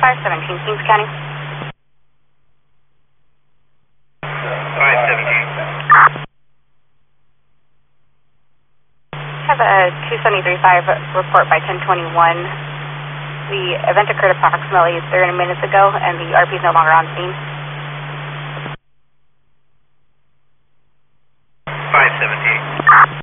517, Kings County. 517. Have a 273.5 report by 1021. The event occurred approximately 30 minutes ago, and the RP is no longer on scene. 517.